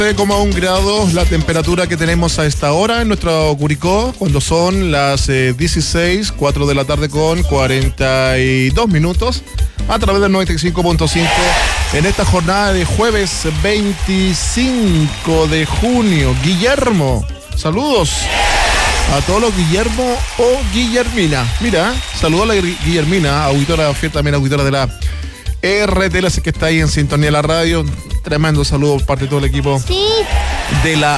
9,1 grados la temperatura que tenemos a esta hora en nuestro Curicó, cuando son las 16, 4 de la tarde con 42 minutos, a través del 95.5 en esta jornada de jueves 25 de junio. Guillermo, saludos a todos los Guillermo o Guillermina. Mira, saludos a la Guillermina, auditora, fiel también auditora de la RTL, así que está ahí en sintonía de la radio. Tremendo saludo por parte de todo el equipo de la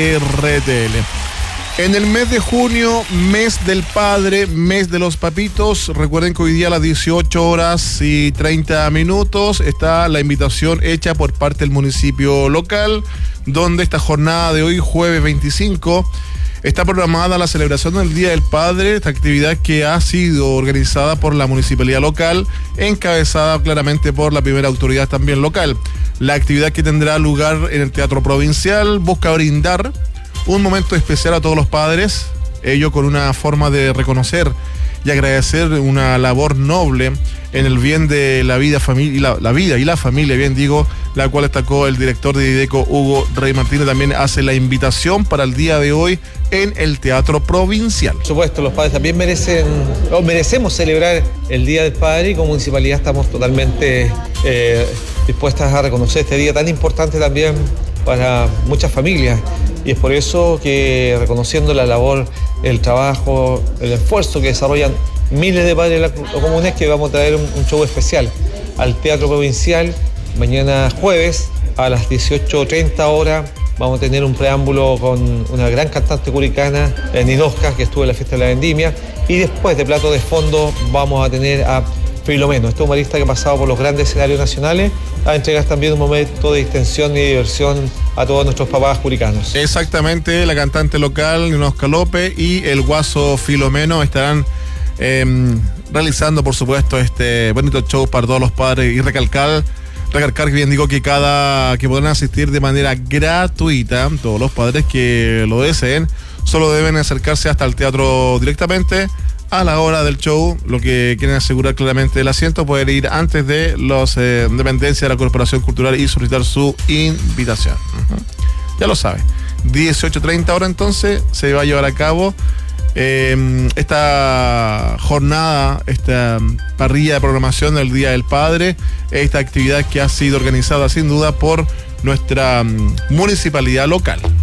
RTL. En el mes de junio, mes del padre, mes de los papitos. Recuerden que hoy día a las 18 horas y 30 minutos está la invitación hecha por parte del municipio local, donde esta jornada de hoy, jueves 25, está programada la celebración del Día del Padre, esta actividad que ha sido organizada por la municipalidad local, encabezada claramente por la primera autoridad también local. La actividad que tendrá lugar en el Teatro Provincial busca brindar un momento especial a todos los padres, ello con una forma de reconocer y agradecer una labor noble en el bien de la vida, la vida y la familia, bien digo, la cual destacó el director de Dideco, Hugo Rey Martínez. También hace la invitación para el día de hoy en el Teatro Provincial. Por supuesto, los padres también merecemos celebrar el Día del Padre, y como municipalidad estamos totalmente dispuestas a reconocer este día tan importante también para muchas familias. Y es por eso que, reconociendo la labor, el trabajo, el esfuerzo que desarrollan miles de padres comunes, que vamos a traer un show especial al Teatro Provincial. Mañana jueves a las 18:30 horas vamos a tener un preámbulo con una gran cantante curicana, Ninosca, que estuvo en la fiesta de la vendimia. Y después de plato de fondo vamos a tener a Filomeno, este humorista que ha pasado por los grandes escenarios nacionales, a entregar también un momento de distensión y diversión a todos nuestros papás curicanos. Exactamente, la cantante local Ninosca López y el guaso Filomeno estarán realizando, por supuesto, este bonito show para todos los padres, y recalcar que bien digo que podrán asistir de manera gratuita. Todos los padres que lo deseen solo deben acercarse hasta el teatro directamente a la hora del show. Lo que quieren asegurar claramente el asiento, poder ir antes de las dependencias de la Corporación Cultural y solicitar su invitación. Ya lo sabe, 18:30 horas entonces se va a llevar a cabo esta jornada, esta parrilla de programación del Día del Padre, esta actividad que ha sido organizada sin duda por nuestra municipalidad local.